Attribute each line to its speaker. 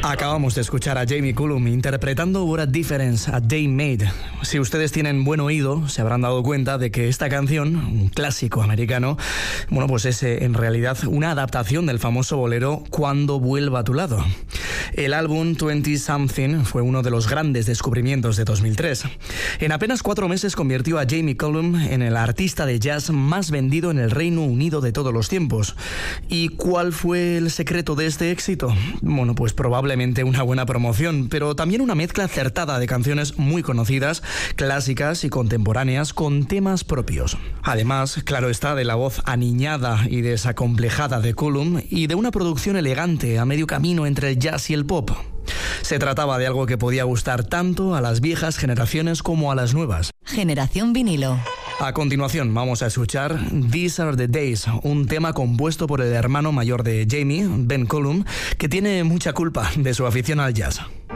Speaker 1: Acabamos de escuchar a Jamie Cullum interpretando What a Difference a Day Made. Si ustedes tienen buen oído, se habrán dado cuenta de que esta canción, un clásico americano, bueno, pues es en realidad una adaptación del famoso bolero Cuando vuelva a tu lado. El álbum 20 Something fue uno de los grandes descubrimientos de 2003. En apenas 4 meses convirtió a Jamie Cullum en el artista de jazz más vendido en el Reino Unido de todos los tiempos. ¿Y cuál fue el secreto de este éxito? Bueno, pues probablemente una buena promoción, pero también una mezcla acertada de canciones muy conocidas, clásicas y contemporáneas con temas propios. Además, claro está, de la voz aniñada y desacomplejada de Cullum y de una producción elegante a medio camino entre el jazz y el pop. Se trataba de algo que podía gustar tanto a las viejas generaciones como a las nuevas.
Speaker 2: Generación vinilo.
Speaker 1: A continuación vamos a escuchar These Are the Days, un tema compuesto por el hermano mayor de Jamie, Ben Cullum, que tiene mucha culpa de su afición al jazz.